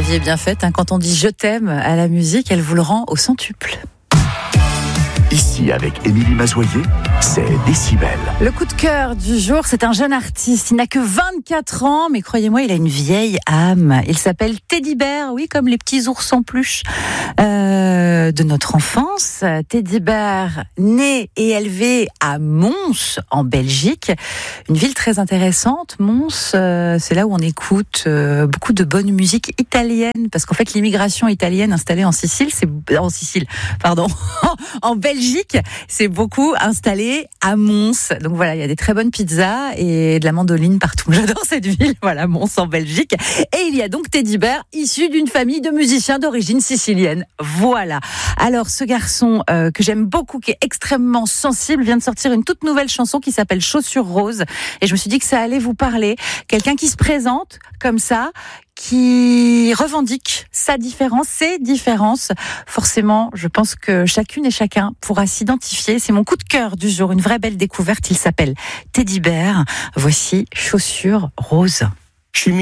La vie est bien faite, hein. Quand on dit je t'aime à la musique, elle vous le rend au centuple. Ici, avec Émilie Mazoyer, c'est Décibel. Le coup de cœur du jour, c'est un jeune artiste. Il n'a que 24 ans, mais croyez-moi, il a une vieille âme. Il s'appelle Teddy Bear, oui, comme les petits ours en peluche de notre enfance. Teddy Bear, né et élevé à Mons, en Belgique. Une ville très intéressante. Mons, c'est là où on écoute beaucoup de bonne musique italienne, parce qu'en fait, l'immigration italienne installée en en Belgique, c'est beaucoup installé à Mons. Donc voilà, il y a des très bonnes pizzas et de la mandoline partout. J'adore cette ville, voilà, Mons en Belgique. Et il y a donc Teddy Bear, issu d'une famille de musiciens d'origine sicilienne. Voilà. Alors ce garçon que j'aime beaucoup, qui est extrêmement sensible, vient de sortir une toute nouvelle chanson qui s'appelle Chaussures roses. Et je me suis dit que ça allait vous parler. Quelqu'un qui se présente comme ça, qui revendique sa différence, ses différences. Forcément, je pense que chacune et chacun pourra s'identifier. C'est mon coup de cœur du jour, une vraie belle découverte. Il s'appelle Teddy Bear. Voici Chaussures roses.